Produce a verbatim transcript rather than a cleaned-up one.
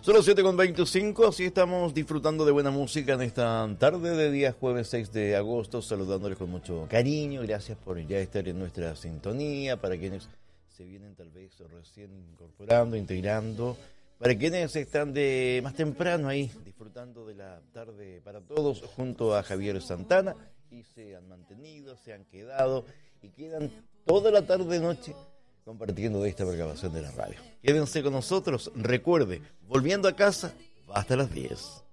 Son las siete con veinticinco, así estamos disfrutando de buena música en esta tarde de día jueves seis de agosto, saludándoles con mucho cariño. Gracias por ya estar en nuestra sintonía, para quienes se vienen tal vez recién incorporando, integrando, para quienes están de más temprano ahí disfrutando de la tarde para todos junto a Javier Santana y se han mantenido, se han quedado y quedan toda la tarde noche compartiendo de esta programación de la radio. Quédense con nosotros, recuerde, volviendo a casa, va hasta las diez.